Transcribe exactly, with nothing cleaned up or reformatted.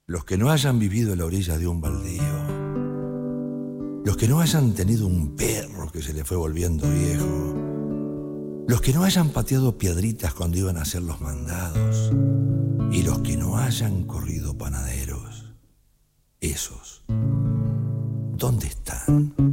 Los que no hayan vivido en la orilla de un baldío, los que no hayan tenido un perro que se le fue volviendo viejo, los que no hayan pateado piedritas cuando iban a hacer los mandados, y los que no hayan corrido panaderos, esos, ¿dónde están?